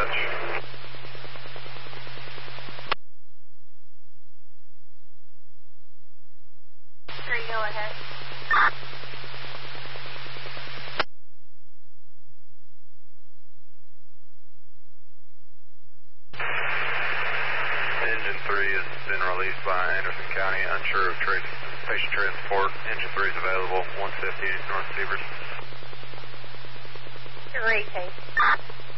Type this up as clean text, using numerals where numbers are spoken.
dispatch. 3, go ahead. Engine 3 has been released by Anderson County, unsure of patient transport. Engine 3 is available, 150 North Severs. 3, case.